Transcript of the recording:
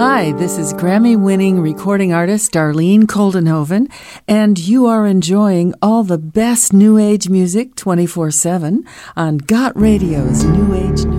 Hi, this is Grammy-winning recording artist Darlene Koldenhoven, and you are enjoying all the best New Age music 24/7 on Got Radio's New Age News.